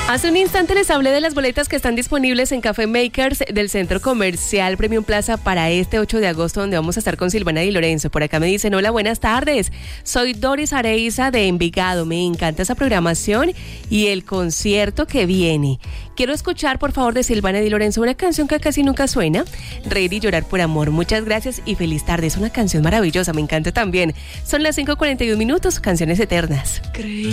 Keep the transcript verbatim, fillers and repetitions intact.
Hace un instante les hablé de las boletas que están disponibles en Café Makers del Centro Comercial Premium Plaza para este ocho de agosto, donde vamos a estar con Silvana Di Lorenzo. Por acá me dicen: hola, buenas tardes. Soy Doris Areiza de Envigado. Me encanta esa programación y el concierto que viene. Quiero escuchar, por favor, de Silvana Di Lorenzo una canción que casi nunca suena, Reír y llorar por amor. Muchas gracias y feliz tarde. Es una canción maravillosa, me encanta también. Son las cinco cuarenta y un minutos, canciones eternas. Creí